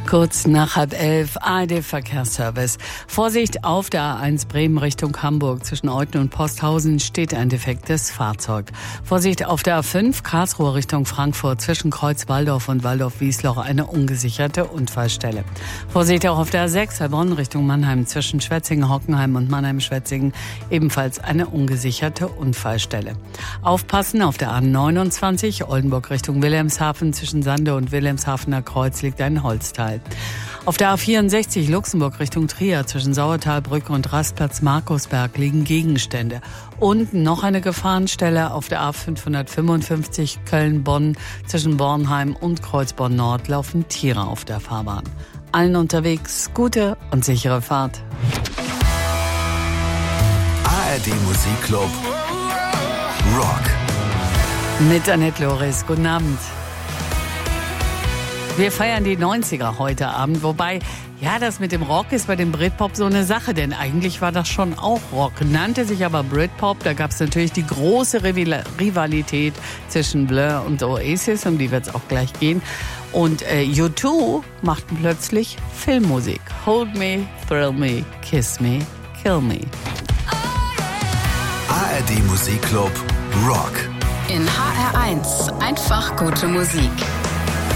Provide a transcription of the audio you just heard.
Kurz nach 10:30, ARD-Verkehrsservice. Vorsicht auf der A1 Bremen Richtung Hamburg. Zwischen Euthen und Posthausen steht ein defektes Fahrzeug. Vorsicht auf der A5 Karlsruhe Richtung Frankfurt. Zwischen Kreuz-Walldorf und Walldorf-Wiesloch eine ungesicherte Unfallstelle. Vorsicht auch auf der A6 Heilbronn Richtung Mannheim. Zwischen Schwetzingen-Hockenheim und Mannheim-Schwetzingen ebenfalls eine ungesicherte Unfallstelle. Aufpassen auf der A29 Oldenburg Richtung Wilhelmshaven. Zwischen Sande und Wilhelmshavener Kreuz liegt ein Holzteil. Auf der A64 Luxemburg Richtung Trier zwischen Sauertalbrücke und Rastplatz Markusberg liegen Gegenstände. Und noch eine Gefahrenstelle auf der A555 Köln-Bonn zwischen Bornheim und Kreuzborn-Nord laufen Tiere auf der Fahrbahn. Allen unterwegs gute und sichere Fahrt. ARD Musikclub Rock. Mit Annette Loris. Guten Abend. Wir feiern die 90er heute Abend, wobei, ja, das mit dem Rock ist bei dem Britpop so eine Sache, denn eigentlich war das schon auch Rock, nannte sich aber Britpop. Da gab es natürlich die große Rivalität zwischen Blur und Oasis, um die wird es auch gleich gehen. Und U2 machten plötzlich Filmmusik. Hold me, thrill me, kiss me, kill me. ARD Musikclub Rock. In HR1 einfach gute Musik.